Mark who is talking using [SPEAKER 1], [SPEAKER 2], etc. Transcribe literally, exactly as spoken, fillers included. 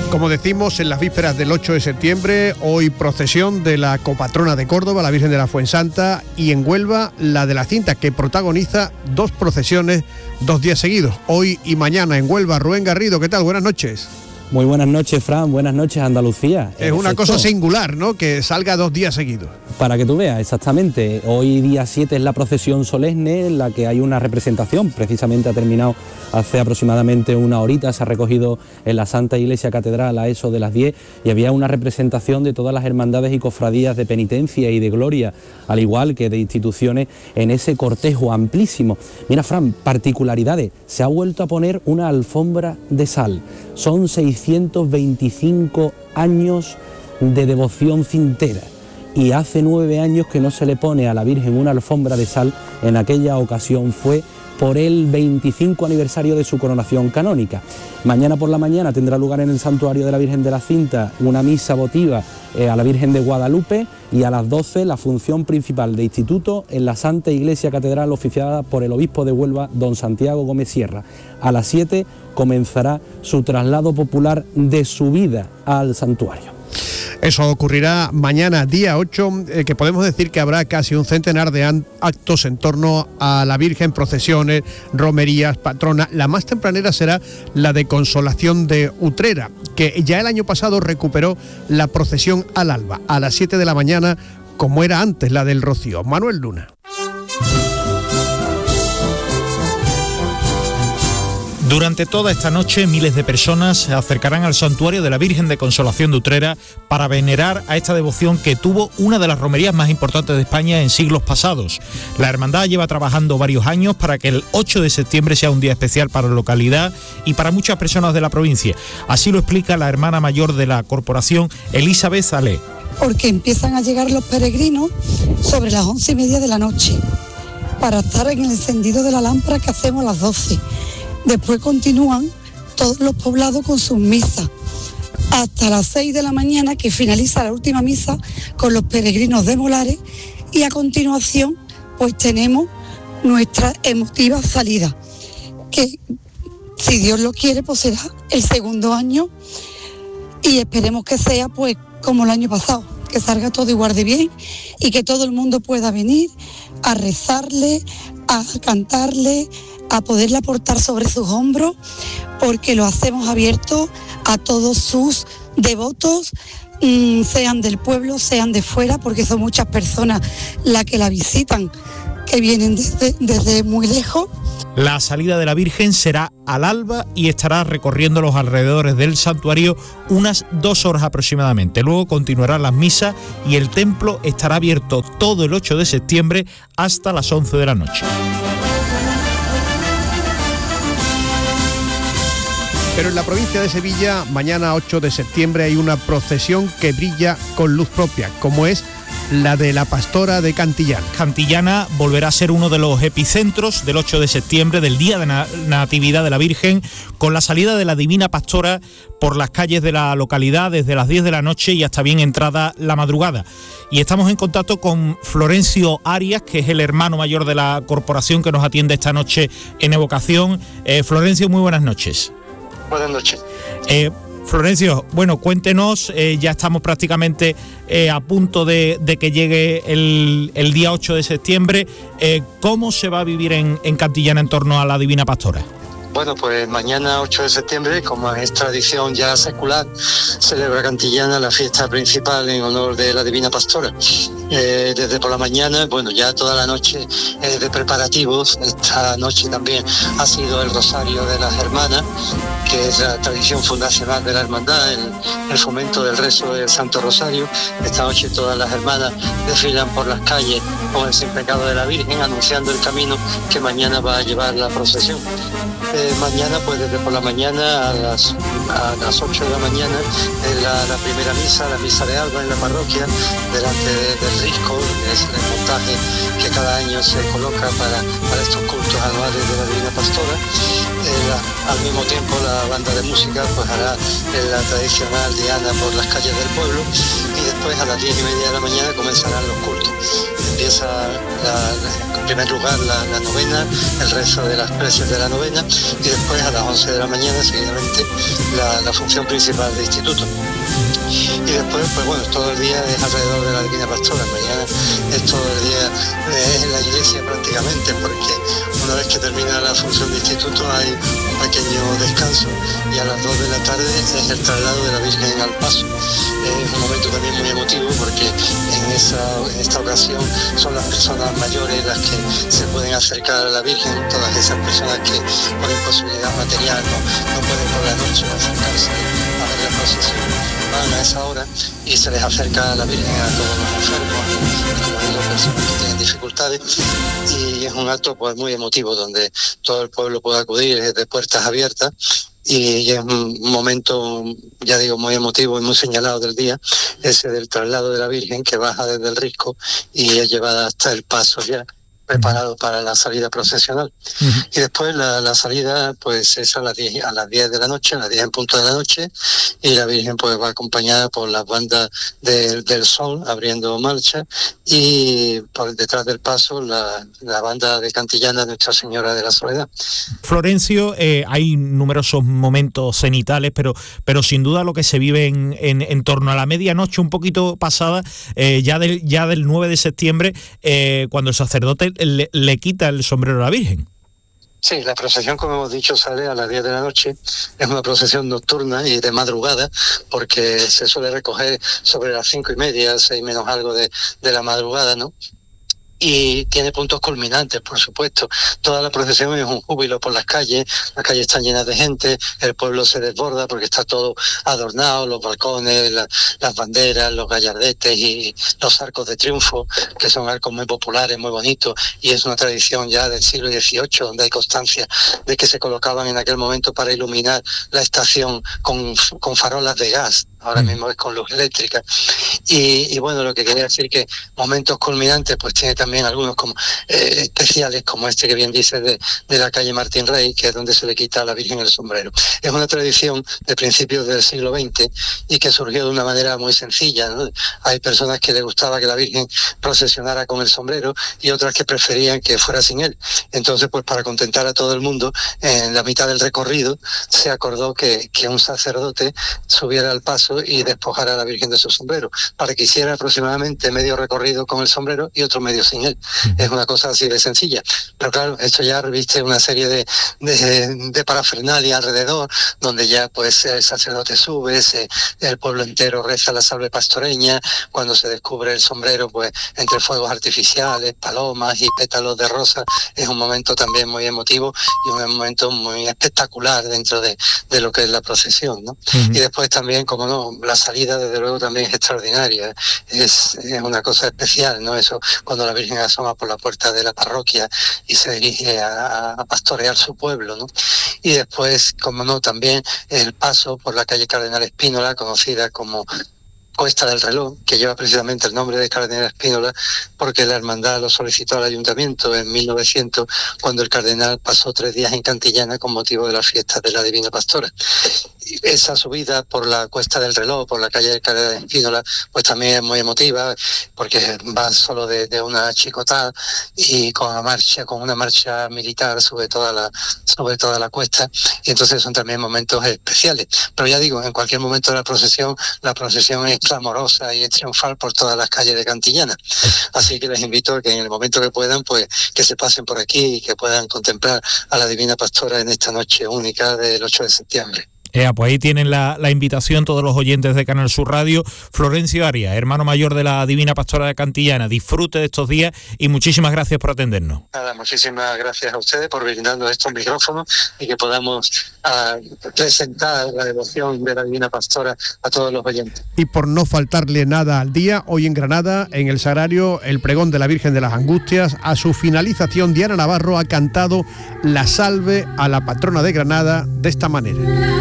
[SPEAKER 1] Como decimos, en las vísperas del ocho de septiembre, hoy procesión de la copatrona de Córdoba, la Virgen de la Fuensanta, y en Huelva la de la Cinta, que protagoniza dos procesiones dos días seguidos, hoy y mañana en Huelva. Rubén Garrido, ¿qué tal? Buenas noches.
[SPEAKER 2] Muy buenas noches, Fran, buenas noches, Andalucía.
[SPEAKER 1] Es una cosa singular, ¿no?, que salga dos días seguidos.
[SPEAKER 2] Para que tú veas, exactamente. Hoy día siete es la procesión solemne en la que hay una representación, precisamente ha terminado hace aproximadamente una horita, se ha recogido en la Santa Iglesia Catedral a eso de las diez y había una representación de todas las hermandades y cofradías de penitencia y de gloria, al igual que de instituciones en ese cortejo amplísimo. Mira, Fran, particularidades, se ha vuelto a poner una alfombra de sal, son seiscientos veinticinco años de devoción cintera. Y hace nueve años que no se le pone a la Virgen una alfombra de sal. En aquella ocasión fue por el veinticinco aniversario de su coronación canónica. Mañana por la mañana tendrá lugar en el santuario de la Virgen de la Cinta una misa votiva eh, a la Virgen de Guadalupe, y a las doce la función principal de instituto en la Santa Iglesia Catedral oficiada por el obispo de Huelva, don Santiago Gómez Sierra. A las siete comenzará su traslado popular de subida al santuario.
[SPEAKER 1] Eso ocurrirá mañana, día ocho, eh, que podemos decir que habrá casi un centenar de actos en torno a la Virgen, procesiones, romerías, patrona. La más tempranera será la de Consolación de Utrera, que ya el año pasado recuperó la procesión al alba, a las siete de la mañana, como era antes la del Rocío. Manuel Luna.
[SPEAKER 3] Durante toda esta noche, miles de personas se acercarán al santuario de la Virgen de Consolación de Utrera para venerar a esta devoción que tuvo una de las romerías más importantes de España en siglos pasados. La hermandad lleva trabajando varios años para que el ocho de septiembre sea un día especial para la localidad y para muchas personas de la provincia. Así lo explica la hermana mayor de la corporación, Elizabeth Alé.
[SPEAKER 4] Porque empiezan a llegar los peregrinos sobre las once y media de la noche para estar en el encendido de la lámpara que hacemos a las doce. Después continúan todos los poblados con sus misas hasta las seis de la mañana, que finaliza la última misa con los peregrinos de Molares, y a continuación pues tenemos nuestra emotiva salida, que si Dios lo quiere pues será el segundo año, y esperemos que sea pues como el año pasado, que salga todo igual de bien y que todo el mundo pueda venir a rezarle, a cantarle, a poderle aportar sobre sus hombros, porque lo hacemos abierto a todos sus devotos, mmm, sean del pueblo, sean de fuera, porque son muchas personas las que la visitan, que vienen desde, desde muy lejos.
[SPEAKER 3] La salida de la Virgen será al alba y estará recorriendo los alrededores del santuario unas dos horas aproximadamente. Luego continuarán las misas y el templo estará abierto todo el ocho de septiembre hasta las once de la noche.
[SPEAKER 1] Pero en la provincia de Sevilla, mañana ocho de septiembre, hay una procesión que brilla con luz propia, como es la de la Pastora de Cantillana.
[SPEAKER 3] Cantillana volverá a ser uno de los epicentros del ocho de septiembre, del Día de la Natividad de la Virgen, con la salida de la Divina Pastora por las calles de la localidad desde las diez de la noche y hasta bien entrada la madrugada. Y estamos en contacto con Florencio Arias, que es el hermano mayor de la corporación que nos atiende esta noche en Evocación. Eh, Florencio, muy buenas noches.
[SPEAKER 5] Buenas noches.
[SPEAKER 3] Eh, Florencio, bueno, cuéntenos, eh, ya estamos prácticamente eh, a punto de, de que llegue el, el día ocho de septiembre, eh, ¿cómo se va a vivir en, en Cantillana en torno a la Divina Pastora?
[SPEAKER 5] Bueno, pues mañana ocho de septiembre, como es tradición ya secular, celebra Cantillana la fiesta principal en honor de la Divina Pastora. Eh, desde por la mañana, bueno, ya toda la noche eh, de preparativos. Esta noche también ha sido el Rosario de las Hermanas, que es la tradición fundacional de la hermandad, el, el fomento del rezo del Santo Rosario. Esta noche todas las hermanas desfilan por las calles con el sin pecado de la Virgen, anunciando el camino que mañana va a llevar la procesión. Eh, mañana, pues desde por la mañana a las, a las ocho de la mañana, es la, la primera misa, la misa de alba en la parroquia, delante de, del risco, que es el montaje que cada año se coloca para, para estos cultos anuales de la Divina Pastora. Eh, la, al mismo tiempo la banda de música pues hará eh, la tradicional diana por las calles del pueblo, y después a las diez y media de la mañana comenzarán los cultos. Empieza la, la, en primer lugar la, la novena, el rezo de las preces de la novena, y después a las once de la mañana seguidamente la, la función principal del instituto. Y después, pues bueno, todo el día es alrededor de la Divina Pastora. Mañana es todo el día eh, en la iglesia prácticamente, porque una vez que termina la función de instituto hay un pequeño descanso y a las dos de la tarde es el traslado de la Virgen al paso. Eh, es un momento también muy emotivo porque en, esa, en esta ocasión son las personas mayores las que se pueden acercar a la Virgen, todas esas personas que por imposibilidad material no, no pueden por la noche acercarse a ver la procesión. Van a esa hora y se les acerca a la Virgen a todos los enfermos, como digo, personas que tienen dificultades, y es un acto pues muy emotivo donde todo el pueblo puede acudir desde puertas abiertas. Y es un momento, ya digo, muy emotivo y muy señalado del día, ese del traslado de la Virgen que baja desde el Risco y es llevada hasta el paso ya, preparado para la salida procesional. Uh-huh. Y después la, la salida pues es a las diez, a las diez de la noche, a las diez en punto de la noche, y la Virgen pues va acompañada por las bandas de, del Sol abriendo marcha, y por detrás del paso la, la banda de Cantillana Nuestra Señora de la Soledad.
[SPEAKER 3] Florencio, eh, hay numerosos momentos cenitales, pero, pero sin duda lo que se vive en, en, en torno a la medianoche, un poquito pasada, eh, ya, del, ya del nueve de septiembre, eh, cuando el sacerdote Le, le quita el sombrero a la Virgen.
[SPEAKER 5] Sí, la procesión, como hemos dicho, sale a las diez de la noche. Es una procesión nocturna y de madrugada, porque se suele recoger sobre las cinco y media, seis menos algo de, de la madrugada, ¿no? Y tiene puntos culminantes, por supuesto. Toda la procesión es un júbilo por las calles, las calles están llenas de gente, el pueblo se desborda porque está todo adornado, los balcones, la, las banderas, los gallardetes y los arcos de triunfo, que son arcos muy populares, muy bonitos, y es una tradición ya del siglo dieciocho, donde hay constancia de que se colocaban en aquel momento para iluminar la estación con, con farolas de gas. Ahora mismo es con luz eléctrica. Y, y bueno, lo que quería decir que momentos culminantes pues tiene también algunos como eh, especiales, como este que bien dice de, de la calle Martín Rey, que es donde se le quita a la Virgen el sombrero. Es una tradición de principios del siglo veinte y que surgió de una manera muy sencilla, ¿no? Hay personas que les gustaba que la Virgen procesionara con el sombrero y otras que preferían que fuera sin él. Entonces, pues para contentar a todo el mundo, en la mitad del recorrido se acordó que, que un sacerdote subiera al paso y despojara a la Virgen de su sombrero, para que hiciera aproximadamente medio recorrido con el sombrero y otro medio sin él. Es una cosa así de sencilla, pero claro, esto ya reviste una serie de, de, de parafernalia alrededor, donde ya pues el sacerdote sube, se, el pueblo entero reza la salve pastoreña, cuando se descubre el sombrero pues entre fuegos artificiales, palomas y pétalos de rosa. Es un momento también muy emotivo y un momento muy espectacular dentro de, de lo que es la procesión, ¿no? Uh-huh. Y después también, como no, la salida desde luego también es extraordinaria, es, es una cosa especial, ¿no? Eso cuando la Virgen asoma por la puerta de la parroquia y se dirige a, a pastorear su pueblo, ¿no? Y después, como no, también el paso por la calle Cardenal Espínola, conocida como Cuesta del Reloj, que lleva precisamente el nombre de Cardenal Espínola porque la hermandad lo solicitó al ayuntamiento en mil novecientos, cuando el cardenal pasó tres días en Cantillana con motivo de las fiestas de la Divina Pastora. Esa subida por la Cuesta del Reloj, por la calle Cardenal Espínola, pues también es muy emotiva, porque va solo de, de una chicotada y con una marcha, con una marcha militar sobre toda la, sobre toda la cuesta, y entonces son también momentos especiales. Pero ya digo, en cualquier momento de la procesión, la procesión es clamorosa y es triunfal por todas las calles de Cantillana. Así que les invito a que en el momento que puedan, pues que se pasen por aquí y que puedan contemplar a la Divina Pastora en esta noche única del ocho de septiembre.
[SPEAKER 3] Eh, pues ahí tienen la, la invitación todos los oyentes de Canal Sur Radio. Florencio Arias, hermano mayor de la Divina Pastora de Cantillana, disfrute de estos días y muchísimas gracias por atendernos.
[SPEAKER 5] Nada, muchísimas gracias a ustedes por brindarnos estos micrófonos y que podamos uh, presentar la devoción de la Divina Pastora a todos los oyentes.
[SPEAKER 1] Y por no faltarle nada al día, hoy en Granada, en el Sagrario, el pregón de la Virgen de las Angustias. A su finalización, Diana Navarro ha cantado la salve a la patrona de Granada de esta manera.